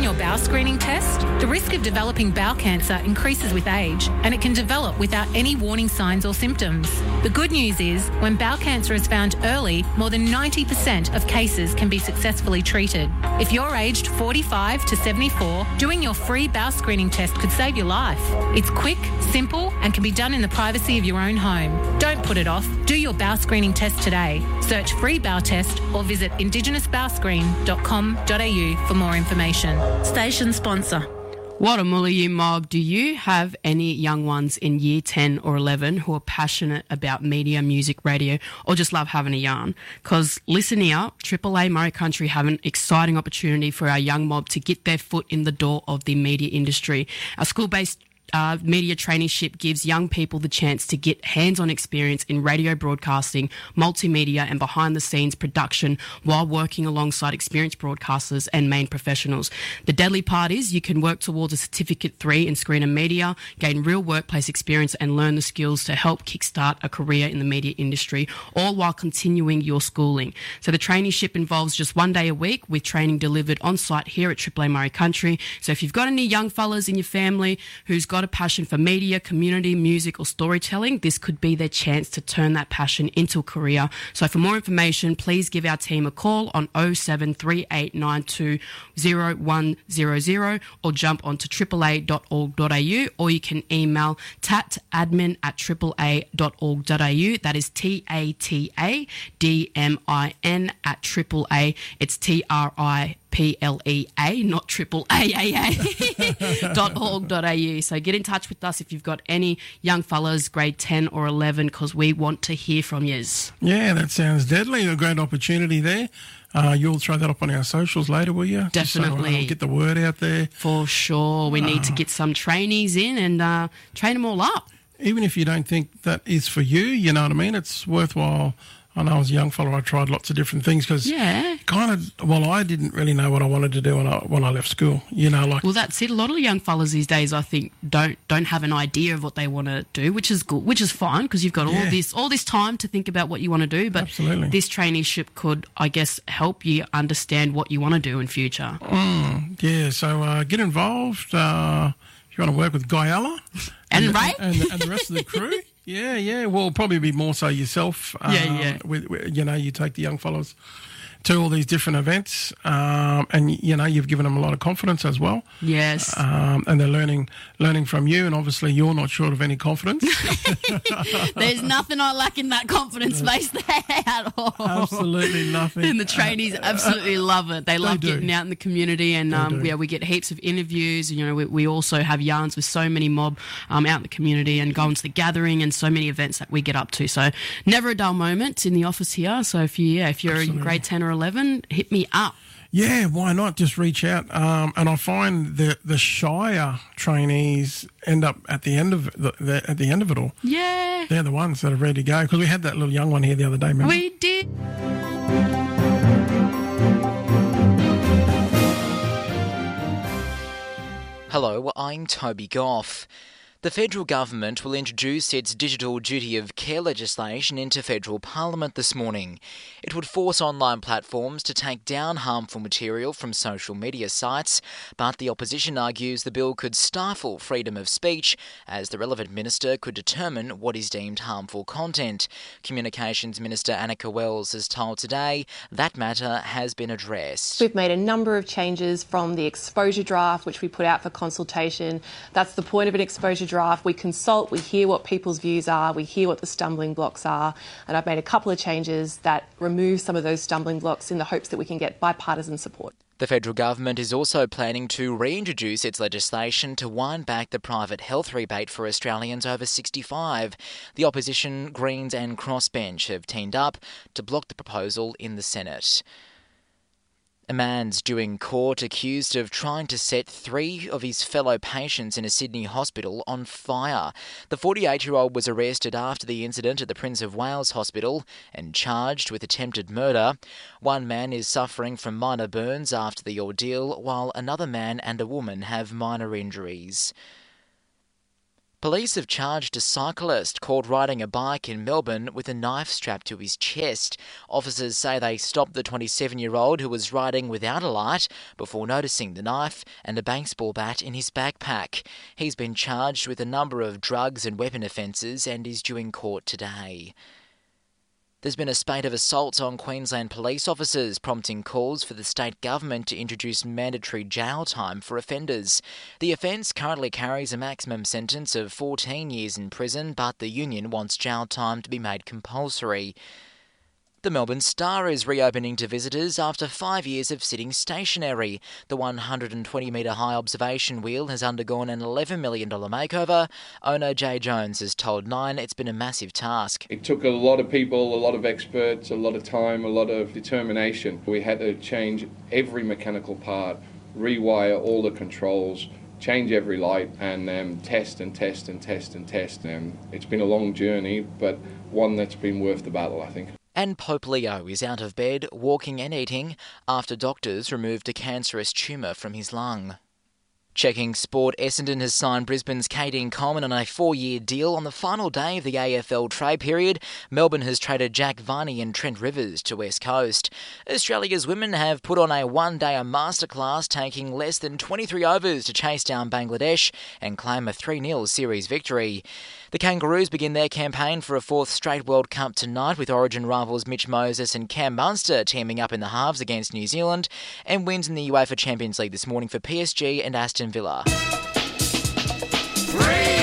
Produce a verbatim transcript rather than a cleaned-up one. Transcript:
on your bowel screening test? The risk of developing bowel cancer increases with age, and it can develop without any warning signs or symptoms. The good news is, when bowel cancer is found early, more than ninety percent of cases can be successfully treated. If you're aged forty-five to seventy-four, doing your free bowel screening test could save your life. It's quick, simple, and can be done in the privacy of your own home. Don't put it off. Do your bowel screening test today. Search free bowel test or visit indigenous bowel screen dot com dot a u for more information. Station sponsor. Wadamulayu Mob, do you have any young ones in year ten or eleven who are passionate about media, music, radio, or just love having a yarn? Because listen here, Triple A Murray Country have an exciting opportunity for our young mob to get their foot in the door of the media industry. Our school-based Uh, media traineeship gives young people the chance to get hands-on experience in radio broadcasting, multimedia and behind-the-scenes production while working alongside experienced broadcasters and main professionals. The deadly part is you can work towards a Certificate three in Screen and Media, gain real workplace experience and learn the skills to help kickstart a career in the media industry, all while continuing your schooling. So the traineeship involves just one day a week with training delivered on-site here at Triple A Murray Country. So if you've got any young fellas in your family who's got a passion for media, community, music or storytelling, this could be their chance to turn that passion into a career. So for more information, please give our team a call on oh seven three eight nine two oh one hundred or jump onto triple a dot org dot a u, or you can email tatadmin at triple a dot org dot a u. That is T A T A D M I N at triple A. It's T R I P L E A, not triple A A A dot org dot a u. So get in touch with us if you've got any young fellas, grade ten or eleven, because we want to hear from yous. Yeah, that sounds deadly. A great opportunity there. Uh, you'll throw that up on our socials later, will you? Definitely. So, uh, get the word out there. For sure. We uh, need to get some trainees in and uh, train them all up. Even if you don't think that is for you, you know what I mean? It's worthwhile. I know as a young fellow I tried lots of different things because yeah. kind of, well, I didn't really know what I wanted to do when I, when I left school, you know. like. Well, that's it. A lot of young fellas these days, I think, don't don't have an idea of what they want to do, which is good, which is fine because you've got all yeah. this all this time to think about what you want to do. But Absolutely. This traineeship could, I guess, help you understand what you want to do in future. Mm, yeah, so uh, get involved. Uh, if you want to work with Guyala and, and, Ray and, and the rest of the crew. Yeah, yeah. Well, probably be more so yourself. Um, yeah, yeah. With, with, you know, you take the young fellows to all these different events, um, and you know, you've given them a lot of confidence as well. Yes. Um, and they're learning, learning from you, and obviously you're not short of any confidence. There's nothing I lack in that confidence space there at all. Absolutely nothing. And the trainees uh, absolutely uh, love it. They love they getting out in the community, and um, yeah, we get heaps of interviews. You know, we, we also have yarns with so many mob um, out in the community, and going to the gathering, and so many events that we get up to. So never a dull moment in the office here. So if you, yeah, if you're absolutely. in grade ten or eleven, hit me up. Yeah, why not? Just reach out. Um, and I find that the shyer trainees end up at the end of the, the at the end of it all. Yeah, they're the ones that are ready to go, because we had that little young one here the other day. Remember? We did. Hello, I'm Toby Goff. The federal government will introduce its digital duty of care legislation into federal parliament this morning. It would force online platforms to take down harmful material from social media sites, but the opposition argues the bill could stifle freedom of speech, as the relevant minister could determine what is deemed harmful content. Communications Minister Annika Wells has told Today that matter has been addressed. We've made a number of changes from the exposure draft, which we put out for consultation. That's the point of an exposure draft. We consult, we hear what people's views are, we hear what the stumbling blocks are, and I've made a couple of changes that remove some of those stumbling blocks in the hopes that we can get bipartisan support. The federal government is also planning to reintroduce its legislation to wind back the private health rebate for Australians over sixty-five. The opposition, Greens and Crossbench have teamed up to block the proposal in the Senate. A man's due in court accused of trying to set three of his fellow patients in a Sydney hospital on fire. The forty-eight-year-old was arrested after the incident at the Prince of Wales Hospital and charged with attempted murder. One man is suffering from minor burns after the ordeal, while another man and a woman have minor injuries. Police have charged a cyclist caught riding a bike in Melbourne with a knife strapped to his chest. Officers say they stopped the twenty-seven-year-old who was riding without a light before noticing the knife and a baseball bat in his backpack. He's been charged with a number of drugs and weapon offences and is due in court today. There's been a spate of assaults on Queensland police officers, prompting calls for the state government to introduce mandatory jail time for offenders. The offence currently carries a maximum sentence of fourteen years in prison, but the union wants jail time to be made compulsory. The Melbourne Star is reopening to visitors after five years of sitting stationary. The one hundred twenty metre high observation wheel has undergone an eleven million dollars makeover. Owner Jay Jones has told Nine it's been a massive task. It took a lot of people, a lot of experts, a lot of time, a lot of determination. We had to change every mechanical part, rewire all the controls, change every light, and um, test and test and test and test. Um, it's been a long journey, but one that's been worth the battle, I think. And Pope Leo is out of bed, walking and eating, after doctors removed a cancerous tumour from his lung. Checking sport, Essendon has signed Brisbane's Kadeem Coleman on a four-year deal on the final day of the A F L trade period. Melbourne has traded Jack Viney and Trent Rivers to West Coast. Australia's women have put on a one-day masterclass, taking less than twenty-three overs to chase down Bangladesh and claim a three nil series victory. The Kangaroos begin their campaign for a fourth straight World Cup tonight, with Origin rivals Mitch Moses and Cam Munster teaming up in the halves against New Zealand, and wins in the UEFA Champions League this morning for P S G and Aston Villa.